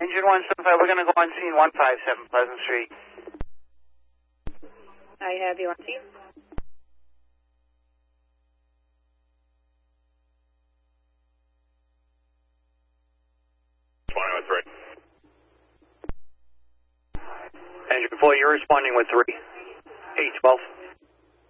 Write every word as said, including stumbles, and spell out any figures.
Engine one seven five, we're going to go on scene one five seven Pleasant Street. I have you on scene. Responding with three. Engine four, you're responding with three. eight twelve.